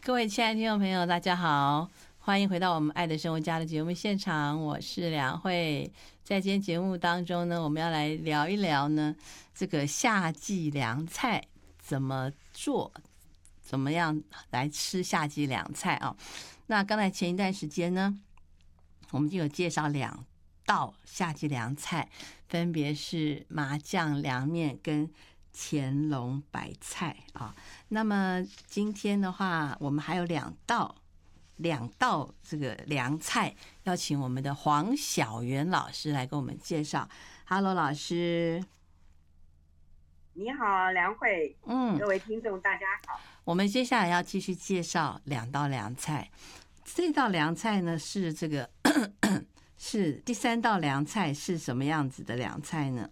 各位亲爱的听众朋友，大家好，欢迎回到我们爱的生活家的节目现场，我是梁慧。在今天节目当中呢，我们要来聊一聊呢，这个夏季凉菜怎么做，怎么样来吃夏季凉菜啊？那刚才前一段时间呢，我们就有介绍两道夏季凉菜，分别是麻酱凉面跟乾隆白菜啊。那么今天的话，我们还有两道这个凉菜，要请我们的黄小媛老师来给我们介绍。Hello， 老师。 你好，梁慧， 嗯， 各位听众大家好。 我们接下来要继续介绍两道凉菜。这道凉菜呢是这个是第三道凉菜，是什么样子的凉菜呢？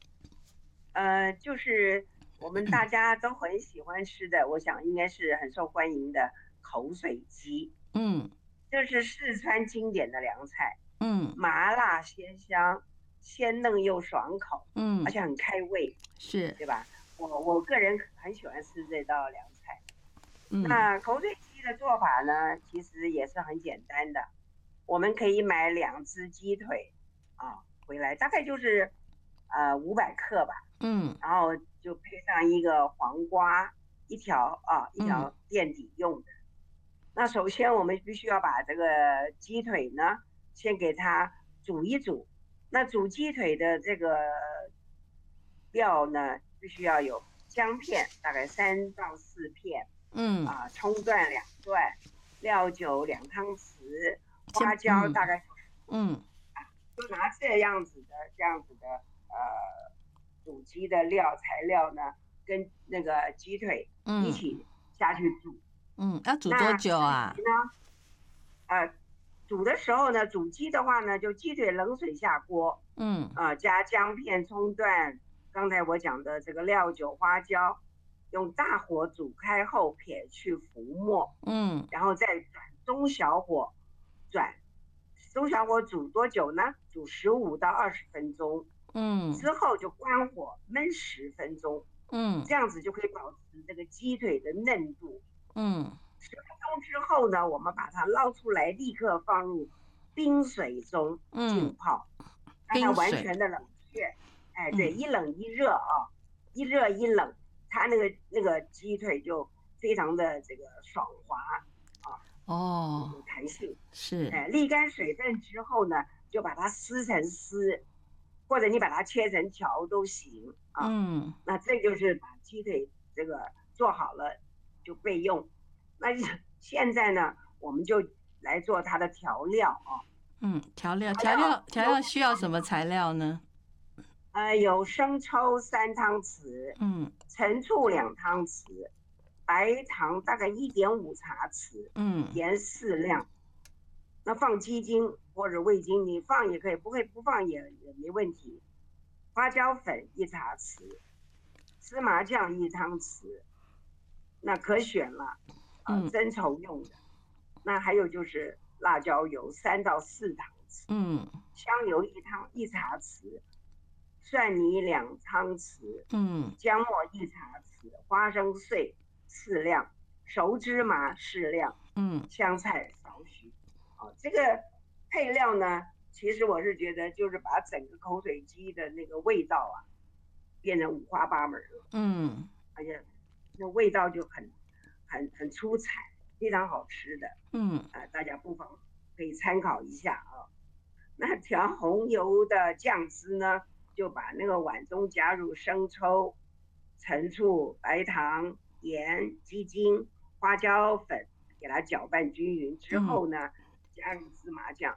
就是我们大家都很喜欢吃的，我想应该是很受欢迎的口水鸡。 嗯这是四川经典的凉菜， 嗯麻辣鲜香，鲜嫩又爽口，而嗯， 且很开胃， 是。 对吧？我个人很喜欢吃这道凉菜。 嗯那口水鸡的做法呢，其实也是很简单的。我们可以买2只鸡腿回来，大概就是500克吧。 嗯然后就配上一个黄瓜，一嗯条垫底用的。那首先我们必须要把这个鸡腿呢，先给它煮一煮。那煮鸡腿的这个料呢，必须要有姜片，大概3到4片， 嗯， 葱段2段，料酒2汤匙， 先花椒大概嗯就拿这样子的煮鸡的材料呢，跟那个鸡腿一嗯起下去煮。 要煮多那久啊？ 至于呢，煮的时候呢，煮鸡的话呢，就鸡腿冷水下锅， 嗯加姜片、葱段，刚才我讲的这个料酒、花椒，用大火煮开后撇去浮沫， 嗯然后再转中小火转。中小火煮多久呢？煮15到20分钟， 嗯之后就关火焖10分钟， 嗯这样子就可以保持这个鸡腿的嫩度。 嗯 10分钟之后呢，我们把它捞出来，立刻放入冰水中嗯， 浸泡，让它冰水。 完全的冷却。哎，对， 嗯一冷一热一热一冷，它那个鸡腿就非常的这个爽滑哦， 有弹性。 是。 沥干水分之后呢，就把它撕成丝，或者你把它切成条都行嗯那这就是把鸡腿这个做好了就备用。那现在呢，我们就来做它的调料嗯，调料调料需要什么材料呢？ 有生抽3汤匙， 嗯陈醋2汤匙，白糖大概1.5茶匙， 嗯盐适量。那放鸡精或者味精，你放也可以，不放也没问题。花椒粉1茶匙，芝麻酱1汤匙，那可选了嗯增稠用的。那还有就是辣椒油3到4汤匙， 嗯香油1茶匙，蒜泥2汤匙， 嗯姜末1茶匙，花生碎适量，熟芝麻适量， 嗯香菜少许。这个配料呢，其实我是觉得就是把整个口水鸡的那个味道变成五花八门了， 嗯而且那味道就很出彩，非常好吃的。 嗯大家不妨可以参考一下那调红油的酱汁呢，就把那个碗中加入生抽、陈醋、白糖、盐、鸡精、花椒粉，给它搅拌均匀之嗯后呢，加入芝麻酱，